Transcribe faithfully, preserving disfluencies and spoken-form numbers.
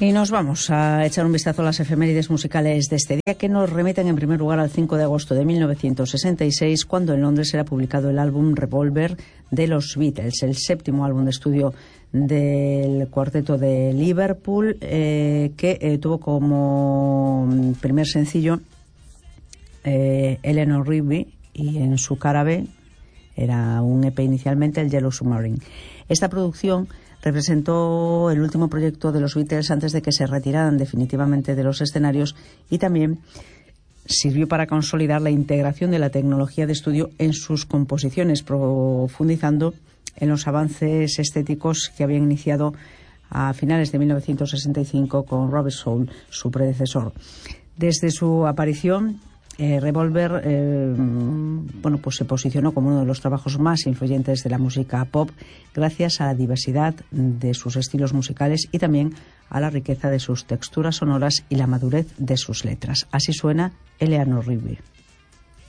Y nos vamos a echar un vistazo a las efemérides musicales de este día, que nos remiten en primer lugar al cinco de agosto de mil novecientos sesenta y seis, cuando en Londres era publicado el álbum Revolver de los Beatles, el séptimo álbum de estudio del cuarteto de Liverpool, eh, que eh, tuvo como primer sencillo eh, Eleanor Rigby, y en su cara B era un E P inicialmente, el Yellow Submarine. Esta producción representó el último proyecto de los Beatles antes de que se retiraran definitivamente de los escenarios, y también sirvió para consolidar la integración de la tecnología de estudio en sus composiciones, profundizando en los avances estéticos que habían iniciado a finales de mil novecientos sesenta y cinco con Rubber Soul, su predecesor. Desde su aparición, Eh, Revolver eh, bueno, pues se posicionó como uno de los trabajos más influyentes de la música pop, gracias a la diversidad de sus estilos musicales y también a la riqueza de sus texturas sonoras y la madurez de sus letras. Así suena Eleanor Rigby.